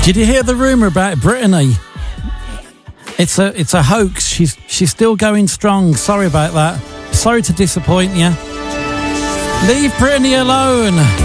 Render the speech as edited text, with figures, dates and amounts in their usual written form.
Did you hear the rumour about Brittany? It's a hoax. She's still going strong. Sorry about that. Sorry to disappoint you. Leave Brittany alone.